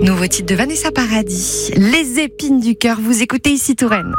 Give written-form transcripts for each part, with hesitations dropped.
Nouveau titre de Vanessa Paradis, Les épines du cœur. Vous écoutez ici Touraine.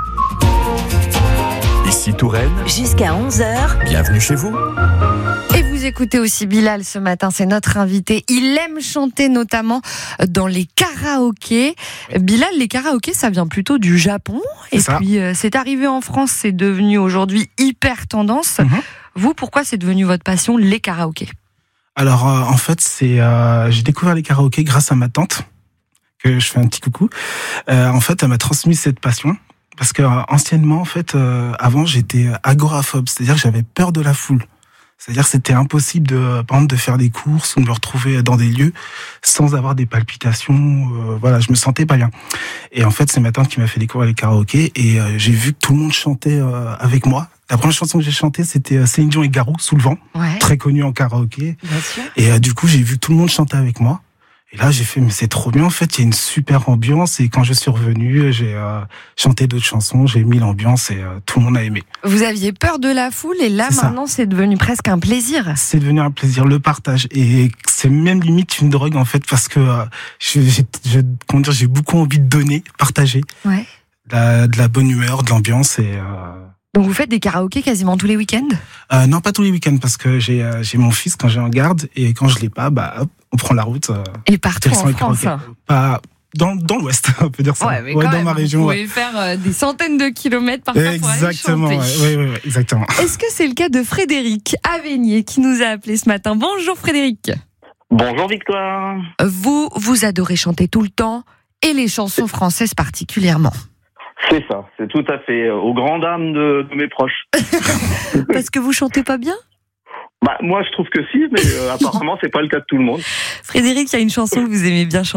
Ici Touraine, Jusqu'à 11h. bienvenue chez vous. Et vous écoutez aussi Bilal ce matin, c'est notre invité. Il aime chanter notamment dans les karaokés. Bilal, les karaokés, ça vient plutôt du Japon. Et Ça. puis c'est arrivé en France, c'est devenu aujourd'hui hyper tendance. Vous, pourquoi c'est devenu votre passion, les karaokés ? Alors en fait, j'ai découvert les karaokés grâce à ma tante, que je fais un petit coucou. En fait, elle m'a transmis cette passion parce que anciennement, en fait, avant, j'étais agoraphobe, c'est-à-dire que j'avais peur de la foule. C'est-à-dire que c'était impossible par exemple, de faire des courses ou de me retrouver dans des lieux sans avoir des palpitations. Voilà, je me sentais pas bien. Et en fait, c'est ma tante qui m'a fait découvrir les karaokés et j'ai vu que tout le monde chantait avec moi. La première chanson que j'ai chantée, c'était Céline Dion et Garou, Sous le vent, Ouais, très connue en karaoké. bien sûr. Et du coup, j'ai vu que tout le monde chantait avec moi. Et là, j'ai fait, mais c'est trop bien, en fait, il y a une super ambiance. Et quand je suis revenu, j'ai chanté d'autres chansons, j'ai mis l'ambiance et tout le monde a aimé. Vous aviez peur de la foule et là, C'est ça. maintenant, c'est devenu presque un plaisir. C'est devenu un plaisir, le partage. Et c'est même limite une drogue, en fait, parce que j'ai beaucoup envie de donner, partager, Ouais. de la bonne humeur, de l'ambiance. Et Donc vous faites des karaokés quasiment tous les week-ends ? non, pas tous les week-ends, parce que j'ai mon fils quand j'ai en garde. Et quand je l'ai pas, hop, on prend la route. Et partout direction en les France. karaokés. Pas dans l'Ouest, on peut dire ça. Ouais, mais quand dans même, ma région. vous Ouais. pouvez faire des centaines de kilomètres parfois pour aller Exactement, chanter. ouais, exactement. Est-ce que c'est le cas de Frédéric Avenier qui nous a appelé ce matin ? Bonjour Frédéric. Bonjour Victoire. Vous adorez chanter tout le temps et les chansons françaises particulièrement. C'est ça, c'est tout à fait aux grandes dames de mes proches. Parce que vous chantez pas bien ? Moi je trouve que si, mais apparemment c'est pas le cas de tout le monde. Frédéric, il y a une chanson que vous aimez bien chanter.